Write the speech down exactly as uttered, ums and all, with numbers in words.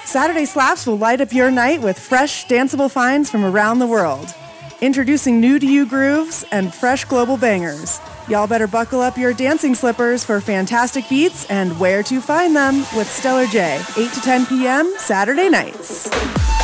Saturday Slaps will light up your night with fresh, danceable finds from around the world. Introducing new-to-you grooves and fresh global bangers. Y'all better buckle up your dancing slippers for fantastic beats and where to find them with Stellar J, eight to ten p.m. Saturday nights.